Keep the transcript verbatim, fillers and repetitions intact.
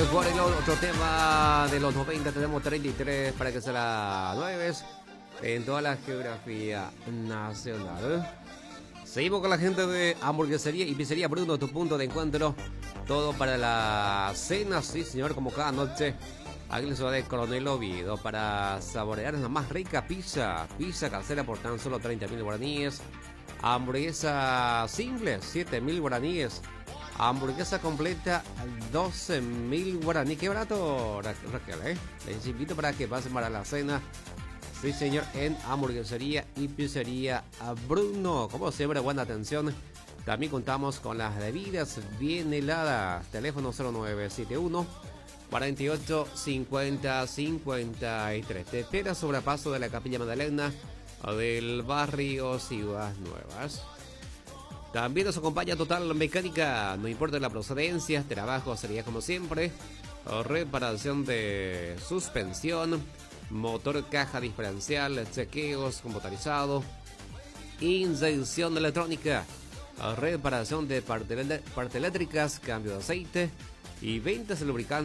por el otro tema de los noventa. Tenemos treinta y tres para que sea las nueve en toda la geografía nacional. Seguimos con la gente de hamburguesería y pizzería Bruno, tu punto de encuentro. Todo para la cena, sí señor, como cada noche. Aquí en la ciudad de Coronel Oviedo para saborear la más rica pizza. Pizza casera por tan solo treinta mil guaraníes. Hamburguesa simple, siete mil guaraníes. Hamburguesa completa, doce mil guaraníes. Qué barato, Ra- Raquel, ¿eh? Les invito para que pasen para la cena. Sí, señor, en hamburguesería y pizzería a Bruno. Como siempre, buena atención. También contamos con las bebidas bien heladas. Teléfono cero nueve siete uno, cuarenta y ocho, cincuenta, cincuenta y tres. Te espera sobre el paso de la Capilla Magdalena del barrio Ciudades Nuevas. También nos acompaña Total Mecánica, no importa la procedencia, trabajo sería como siempre, reparación de suspensión, motor, caja diferencial, chequeos computarizados, inyección electrónica, reparación de partes eléctricas, cambio de aceite y ventas de lubricantes.